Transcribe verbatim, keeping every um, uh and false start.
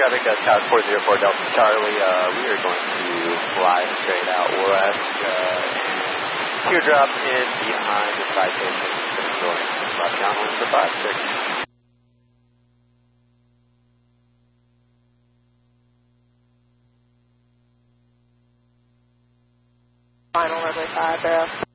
traffic, uh, Tower four zero four Delta Charlie. Uh, we are going to fly straight out west, uh, and teardrop in behind the citation. Going left downwind to five six. Final runway five, barrel.